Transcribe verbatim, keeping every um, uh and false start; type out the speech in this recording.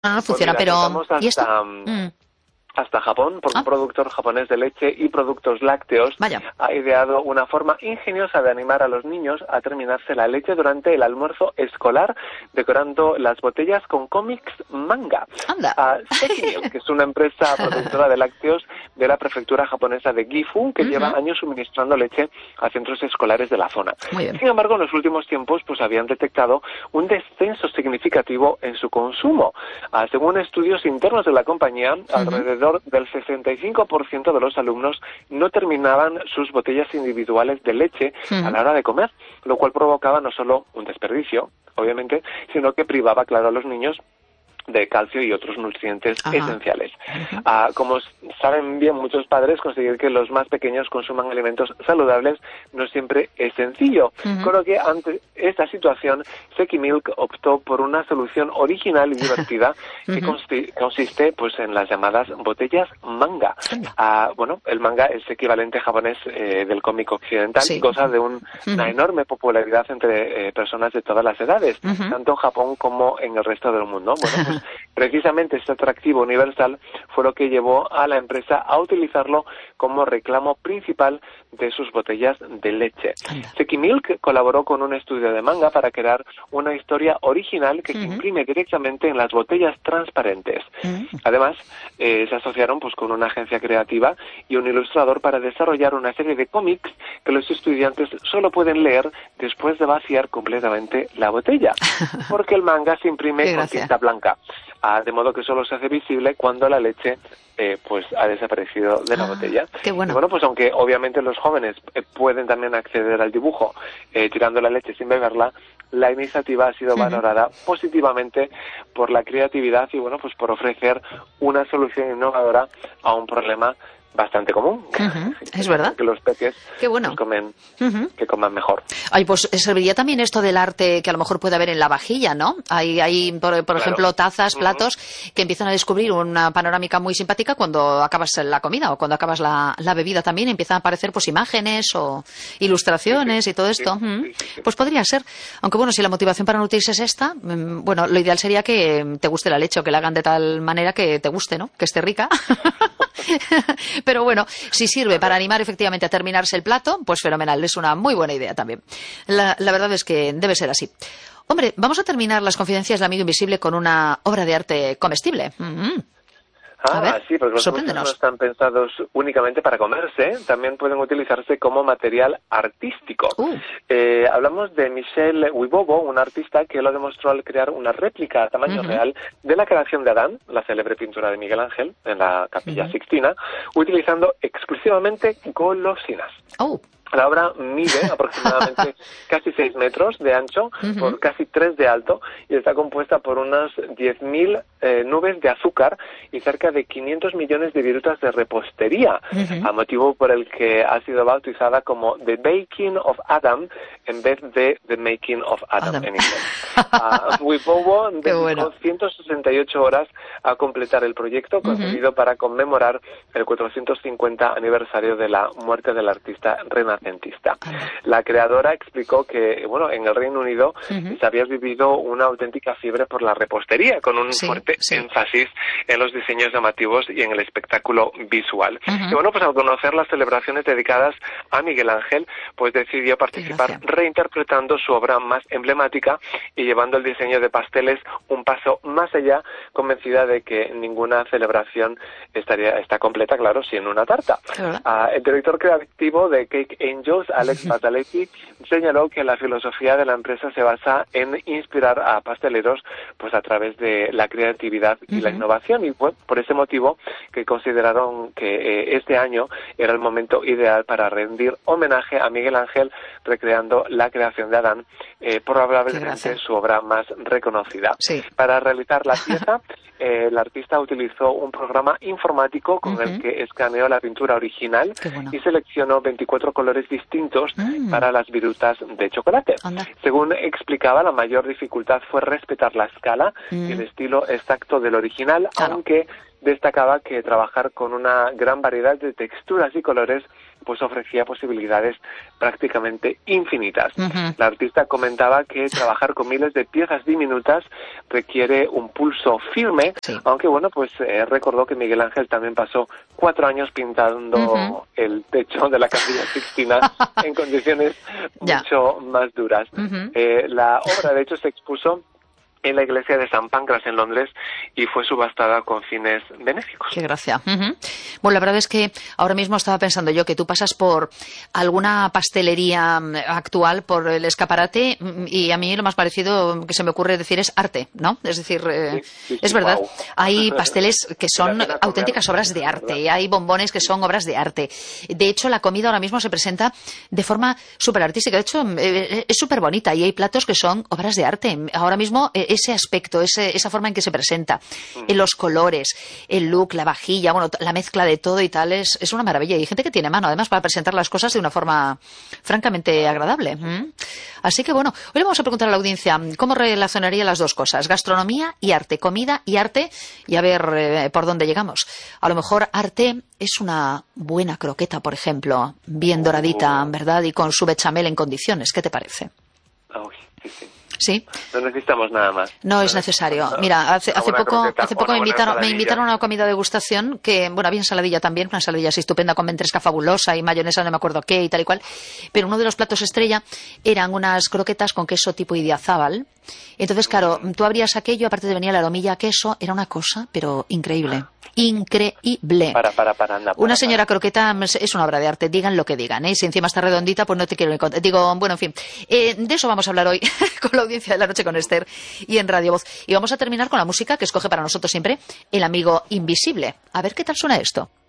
Ah, Pues funciona, mira, pero... saltamos ¿Y esto? hasta, Mm. hasta Japón, porque Ah, un productor japonés de leche y productos lácteos vaya. ha ideado una forma ingeniosa de animar a los niños a terminarse la leche durante el almuerzo escolar, decorando las botellas con cómics manga. Anda. Uh, Sekimilk, que es una empresa productora de lácteos de la prefectura japonesa de Gifu, que Ujú. lleva años suministrando leche a centros escolares de la zona. Muy bien. Sin embargo, en los últimos tiempos pues habían detectado un descenso significativo en su consumo. Uh, según estudios internos de la compañía, Ujú. alrededor del sesenta y cinco por ciento de los alumnos no terminaban sus botellas individuales de leche Ujú. a la hora de comer, lo cual provocaba no solo un desperdicio, obviamente, sino que privaba, claro, a los niños de calcio y otros nutrientes Ajá. esenciales. Ujú. Ah, como s- saben bien muchos padres, conseguir que los más pequeños consuman alimentos saludables no siempre es sencillo, Ujú. con lo que ante esta situación Sekimilk optó por una solución original y divertida que Ujú. consti- consiste pues en las llamadas botellas manga. Anda. Ah, bueno, el manga es equivalente japonés eh, del cómic occidental Sí. y goza de un- Ujú. una enorme popularidad entre eh, personas de todas las edades, Ujú. tanto en Japón como en el resto del mundo. Bueno, pues precisamente este atractivo universal fue lo que llevó a la empresa a utilizarlo como reclamo principal de sus botellas de leche. Anda. Sekimilk colaboró con un estudio de manga para crear una historia original que se Ujú. imprime directamente en las botellas transparentes. Mm. Además, eh, se asociaron pues con una agencia creativa y un ilustrador para desarrollar una serie de cómics que los estudiantes solo pueden leer después de vaciar completamente la botella, porque el manga se Qué imprime con gracia. tinta blanca, ah, de modo que solo se hace visible cuando la leche eh, pues ha desaparecido de la Ah, botella. qué Y bueno. bueno, pues aunque obviamente los jóvenes eh, pueden también acceder al dibujo eh, tirando la leche sin beberla, la iniciativa ha sido Ujú. valorada positivamente por la creatividad y bueno, pues por ofrecer una solución innovadora a un problema bastante común, Ujú. Es verdad. que los peques Qué bueno. pues comen, Ujú. que coman mejor. Ay, pues serviría también esto del arte que a lo mejor puede haber en la vajilla, ¿no? Hay, hay por, por Claro. ejemplo, tazas, Ujú. platos que empiezan a descubrir una panorámica muy simpática cuando acabas la comida o cuando acabas la, la bebida también. Empiezan a aparecer pues imágenes o ilustraciones Sí, y todo sí, esto. sí, Mm. sí, sí, sí. Pues podría ser. Aunque bueno, si la motivación para nutrirse es esta, mm, bueno, lo ideal sería que te guste la leche o que la hagan de tal manera que te guste, ¿no? Que esté rica. Pero bueno, si sirve para animar efectivamente a terminarse el plato, pues fenomenal, es una muy buena idea también. La, la verdad es que debe ser así. Hombre, vamos a terminar las confidencias del amigo invisible con una obra de arte comestible. Mm-hmm. A Ah, ver, sí, porque los dulces no sorpréndenos. están pensados únicamente para comerse, también pueden utilizarse como material artístico. Uh. Eh, hablamos de Michel Wibowo, un artista que lo demostró al crear una réplica a tamaño Uh-huh. real de la creación de Adán, la célebre pintura de Miguel Ángel, en la Capilla Uh-huh. Sixtina, utilizando exclusivamente golosinas. Oh. La obra mide aproximadamente casi seis metros de ancho Uh-huh. por casi tres de alto y está compuesta por unas diez mil eh, nubes de azúcar y cerca de quinientos millones de virutas de repostería, Uh-huh. a motivo por el que ha sido bautizada como The Baking of Adam en vez de The Making of Adam, Adam. en inglés. Uh, Wibowo Qué dedicó bueno. ciento sesenta y ocho horas a completar el proyecto, concebido para conmemorar el cuatrocientos cincuenta aniversario de la muerte del artista renacentista. La creadora explicó que, bueno, en el Reino Unido Uh-huh. se había vivido una auténtica fiebre por la repostería, con un Sí, fuerte sí. énfasis en los diseños llamativos y en el espectáculo visual. Uh-huh. Y bueno, pues al conocer las celebraciones dedicadas a Miguel Ángel, pues decidió participar gracia. reinterpretando su obra más emblemática y llevando el diseño de pasteles un paso más allá, convencida de que ninguna celebración estaría está completa, claro, sin una tarta. ¿Verdad? Ah, el director creativo de Cake Angels, Alex Basaletti, señaló que la filosofía de la empresa se basa en inspirar a pasteleros pues a través de la creatividad y Uh-huh. la innovación, y fue por ese motivo que consideraron que eh, este año era el momento ideal para rendir homenaje a Miguel Ángel, recreando la creación de Adán, eh, Qué probablemente gracia. su obra más reconocida. Sí. Para realizar la pieza, eh, el artista utilizó un programa informático con Uh-huh. el que escaneó la pintura original Qué bueno. y seleccionó veinticuatro colores distintos Mm. para las virutas de chocolate. Anda. Según explicaba, la mayor dificultad fue respetar la escala Mm. y el estilo exacto del original, Claro. aunque destacaba que trabajar con una gran variedad de texturas y colores pues ofrecía posibilidades prácticamente infinitas. Uh-huh. La artista comentaba que trabajar con miles de piezas diminutas requiere un pulso firme, sí. aunque bueno, pues eh, recordó que Miguel Ángel también pasó cuatro años pintando uh-huh. el techo de la Capilla Sixtina en condiciones mucho más duras. Uh-huh. Eh, la obra, de hecho, se expuso en la iglesia de San Pancras en Londres y fue subastada con fines benéficos. Qué gracia. Uh-huh. Bueno, la verdad es que ahora mismo estaba pensando yo que tú pasas por alguna pastelería actual, por el escaparate, y a mí lo más parecido que se me ocurre decir es arte, ¿no? Es decir, eh, sí, sí, sí, es verdad, wow. Hay pasteles que son auténticas obras de arte, y hay bombones que son obras de arte. De hecho, la comida ahora mismo se presenta de forma súper artística. De hecho, eh, es súper bonita y hay platos que son obras de arte. Ahora mismo eh, ese aspecto, ese, esa forma en que se presenta, en los colores, el look, la vajilla, bueno, la mezcla de todo y tal, es, es una maravilla. Y hay gente que tiene mano, además, para presentar las cosas de una forma francamente agradable. ¿Mm? Así que, bueno, hoy le vamos a preguntar a la audiencia cómo relacionaría las dos cosas, gastronomía y arte, comida y arte, y a ver eh, por dónde llegamos. A lo mejor arte es una buena croqueta, por ejemplo, bien doradita, ¿verdad? Y con su bechamel en condiciones. ¿Qué te parece? Uy, sí, sí. ¿Sí? No necesitamos nada más. No es necesario. Mira, hace, hace poco, croqueta, hace poco me invitaron, me invitaron a una comida de degustación que, bueno, había ensaladilla también, una ensaladilla así estupenda con ventresca fabulosa y mayonesa no me acuerdo qué y tal y cual. Pero uno de los platos estrella eran unas croquetas con queso tipo idiazábal. Entonces, claro, tú abrías aquello, aparte de venía la aromilla a queso, era una cosa, pero increíble. Increíble. Para, para, para, anda, para, una señora para. Croqueta es una obra de arte, digan lo que digan, ¿eh? Si encima está redondita, pues no te quiero ni contar. Digo, bueno, en fin, eh, de eso vamos a hablar hoy con la audiencia de La Noche con Esther y en Radio Voz. Y vamos a terminar con la música que escoge para nosotros siempre el amigo invisible. A ver qué tal suena esto.